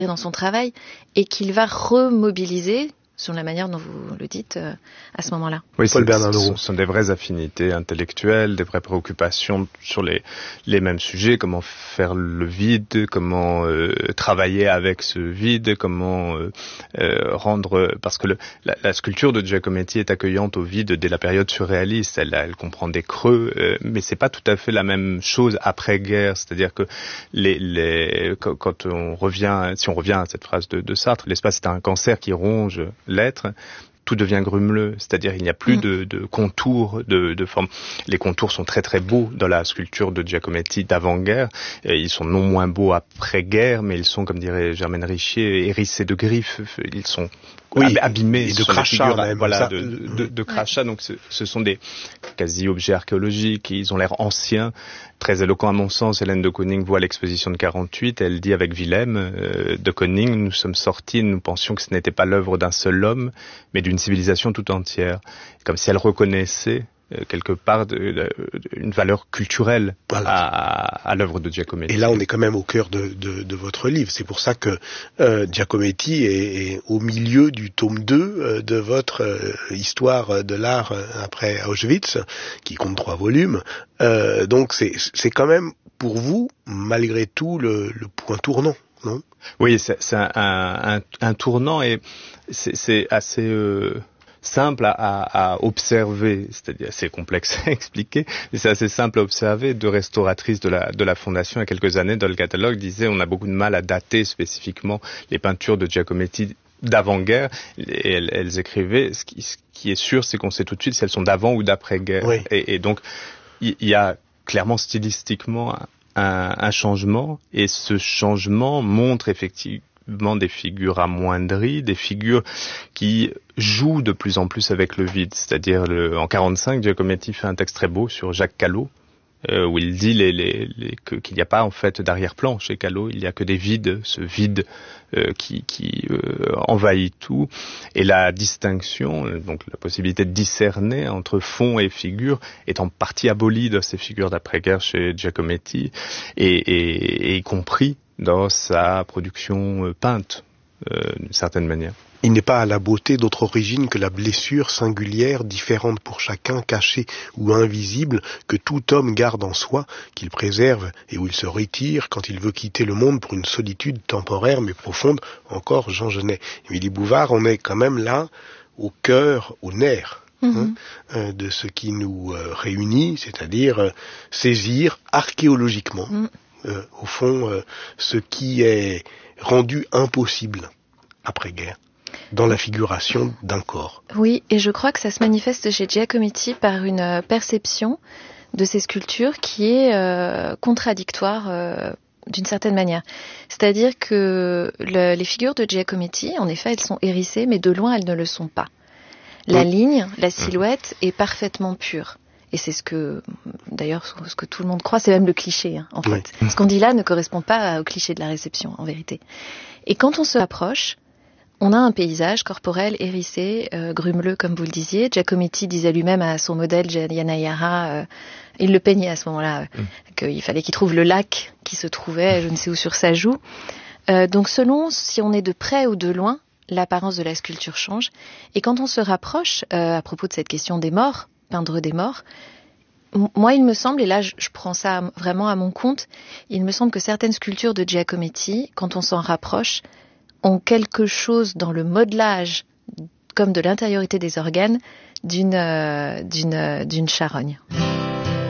dans son travail et qu'il va remobiliser sur la manière dont vous le dites à ce moment-là. Oui, ce sont des vraies affinités intellectuelles, des vraies préoccupations sur les mêmes sujets, comment faire le vide, comment travailler avec ce vide, comment rendre... Parce que la sculpture de Giacometti est accueillante au vide dès la période surréaliste, elle comprend des creux, mais c'est pas tout à fait la même chose après-guerre, c'est-à-dire que quand on revient, si on revient à cette phrase de Sartre, l'espace est un cancer qui ronge l'être, tout devient grumeleux, c'est-à-dire il n'y a plus de contours, de forme. Les contours sont très très beaux dans la sculpture de Giacometti d'avant-guerre, et ils sont non moins beaux après-guerre, mais ils sont, comme dirait Germaine Richier, hérissés de griffes, ils sont abîmés, et de crachats même, voilà, de crachats. Donc ce sont des quasi-objets archéologiques, ils ont l'air anciens, très éloquents à mon sens. Hélène de Kooning voit l'exposition de 48, elle dit avec Willem de Kooning, nous sommes sortis, nous pensions que ce n'était pas l'œuvre d'un seul homme, mais d'une civilisation tout entière. Comme si elle reconnaissait quelque part une valeur culturelle à l'œuvre de Giacometti. Et là, on est quand même au cœur de votre livre. C'est pour ça que Giacometti est au milieu du tome 2 de votre histoire de l'art après Auschwitz, qui compte 3 volumes. Donc c'est quand même pour vous, malgré tout, le point tournant, non ? Oui, c'est un tournant, et c'est assez... simple à observer, c'est-à-dire assez complexe à expliquer, mais c'est assez simple à observer. 2 restauratrices de la Fondation, il y a quelques années, dans le catalogue, disaient on a beaucoup de mal à dater spécifiquement les peintures de Giacometti d'avant-guerre, et elles écrivaient, ce qui est sûr, c'est qu'on sait tout de suite si elles sont d'avant ou d'après-guerre. Oui. Et donc, il y a clairement stylistiquement un changement, et ce changement montre effectivement des figures amoindries, des figures qui jouent de plus en plus avec le vide. C'est-à-dire, en 45, Giacometti fait un texte très beau sur Jacques Callot, où il dit qu'il n'y a pas en fait d'arrière-plan chez Callot, il n'y a que des vides, ce vide qui envahit tout, et la distinction, donc la possibilité de discerner entre fond et figure, est en partie abolie de ces figures d'après-guerre chez Giacometti, et y compris dans sa production peinte, d'une certaine manière. Il n'est pas à la beauté d'autre origine que la blessure singulière, différente pour chacun, cachée ou invisible, que tout homme garde en soi, qu'il préserve et où il se retire quand il veut quitter le monde pour une solitude temporaire mais profonde. Encore Jean Genet. Émilie Bouvard, on est quand même là, au cœur, au nerf de ce qui nous réunit, c'est-à-dire saisir archéologiquement, au fond, ce qui est rendu impossible après-guerre, dans la figuration d'un corps. Oui, et je crois que ça se manifeste chez Giacometti par une perception de ces sculptures qui est contradictoire d'une certaine manière. C'est-à-dire que les figures de Giacometti, en effet, elles sont hérissées, mais de loin, elles ne le sont pas. La ligne, la silhouette est parfaitement pure. Et c'est ce que tout le monde croit, c'est même le cliché, en fait. Ce qu'on dit là ne correspond pas au cliché de la réception, en vérité. Et quand on se rapproche, on a un paysage corporel hérissé, grumeleux, comme vous le disiez. Giacometti disait lui-même à son modèle, Yanayara, il le peignait à ce moment-là, qu'il fallait qu'il trouve le lac qui se trouvait, je ne sais où, sur sa joue. Donc selon si on est de près ou de loin, l'apparence de la sculpture change. Et quand on se rapproche, à propos de cette question des morts, peindre des morts, moi il me semble, et là je prends ça vraiment à mon compte, il me semble que certaines sculptures de Giacometti, quand on s'en rapproche, ont quelque chose dans le modelage, comme de l'intériorité des organes, d'une charogne.